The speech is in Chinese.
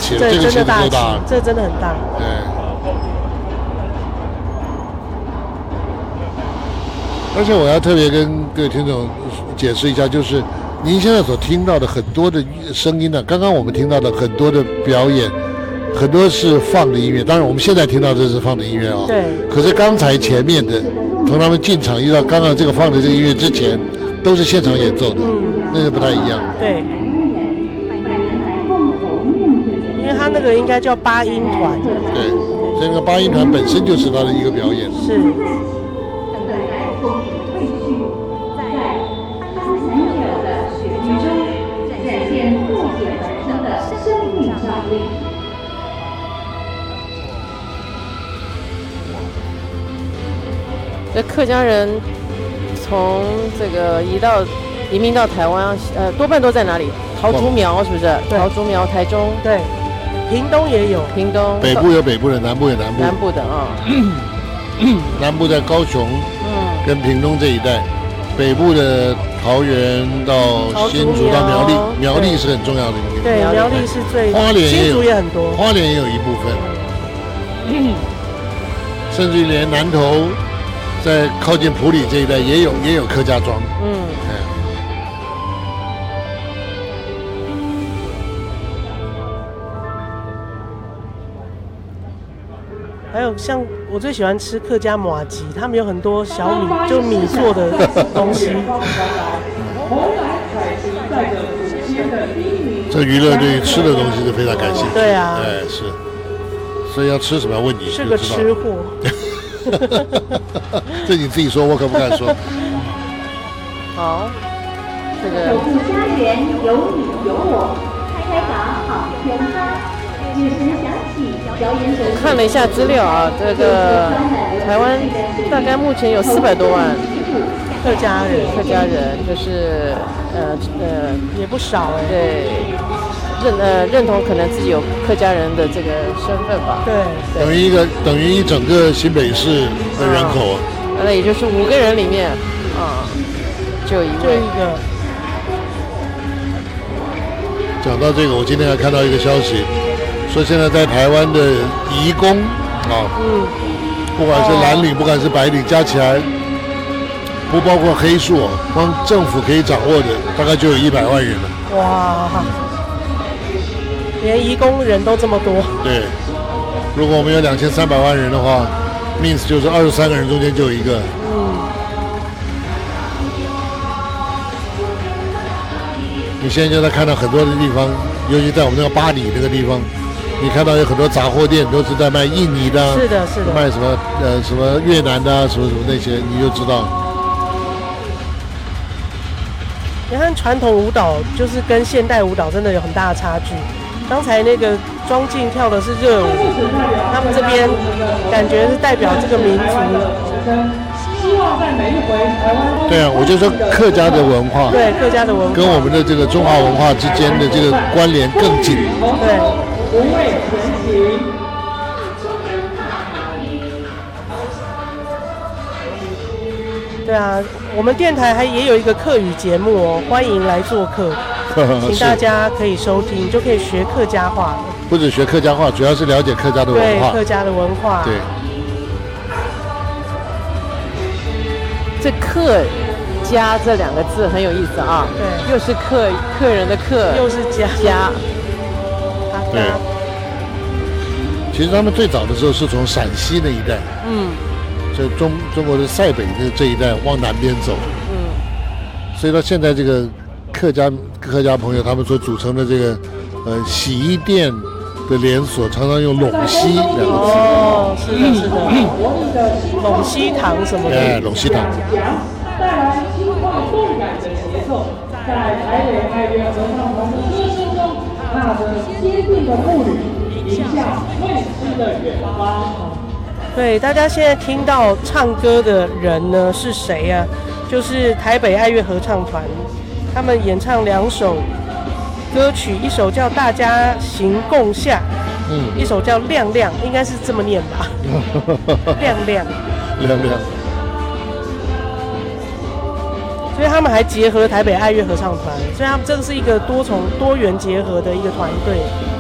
旗了，这个旗子够大， 这真的很大。 对。而且我要特别跟各位听众解释一下，就是您现在所听到的很多的声音呢，刚刚我们听到的很多的表演，很多是放的音乐，当然我们现在听到这是放的音乐哦。 对。 可是刚才前面的，从他们进场一直到刚刚这个放的这个音乐之前，都是现场演奏的，那个不太一样。 对。因为他那个应该叫八音团。 对，所以那个八音团本身就是他的一个表演。 是。 这客家人从这个移民到台湾，多半都在哪里？桃竹苗是不是？桃竹苗、台中， 对，屏东也有， 屏东北部有北部的，南部有南部， 南部的啊， 南部在高雄，跟屏东这一带，北部的桃园到新竹到苗栗，苗栗是很重要的一个地方。 对，苗栗是最， 花莲也有， 新竹也很多， 花莲也有一部分，甚至于连南投。在靠近埔里这一带也有客家庄， 还有像我最喜欢吃客家麻糬，他们有很多小米，就米做的东西。 这娱乐对吃的东西是非常感兴趣。 对啊， 是，所以要吃什么要问你， 是个吃货。 这你自己说，我可不敢说。 好，这个。 守护家园有你有我，开港好天发。女神响起，表演者。 看了一下资料啊，这个台湾大概目前有400多万客家人， 就是也不少哎。 对。认同可能自己有客家人的这个身份吧。 对， 等于一整个新北市的人口。 那也就是5个人里面，就一个。 讲到这个，我今天还看到一个消息，说现在在台湾的移工不管是蓝领，不管是白领，加起来不包括黑数，光政府可以掌握的大概就有100万人了。 哇！连移工人都这么多。 对，如果我们有2300万人的话 ，means 就是23个人中间就有一个。你现在就在看到很多的地方，尤其在我们那个巴黎那个地方，你看到有很多杂货店都是在卖印尼的， 是的， 卖什么越南的什么那些，你就知道。 你看传统舞蹈就是跟现代舞蹈真的有很大的差距。刚才那个庄敬跳的是热舞，他们这边感觉是代表这个民族。 希望在每一回台湾。 对啊，我就说客家的文化， 对客家的文化跟我们的这个中华文化之间的这个关联更紧。 对， 无畏前行。 对啊，我们电台也有一个客语节目哦，欢迎来做客。请大家可以收听，就可以学客家话了。 不止学客家话，主要是了解客家的文化。 对，客家的文化。 对。 这客家这2个字很有意思啊。 对。 又是客人的客， 又是家。 对。其实他们最早的时候是从陕西那一带，就中国的塞北的这一带往南边走，所以到现在这个。客家朋友他们所组成的这个洗衣店的连锁，常常用陇西2个字。 哦，是的，陇西堂什么的。 陇西堂。 带来轻快动感的节奏，在台北爱乐合唱团的歌声中，踏着坚定的步履，迎向未知的远方。 对，大家现在听到唱歌的人呢是谁啊？就是台北爱乐合唱团。他们演唱2首歌曲，一首叫《大家行共下》，一首叫《亮亮》，应该是这么念吧？亮亮， 亮亮。 所以他们还结合台北爱乐合唱团，所以他们这个是一个多元结合的一个团队。